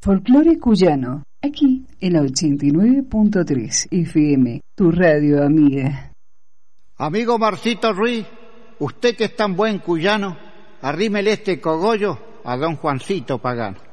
Folclore cuyano, aquí en la 89.3 FM, tu radio amiga. Amigo Marcito Ruiz, usted que es tan buen cuyano, arrímele este cogollo a don Juancito Pagano.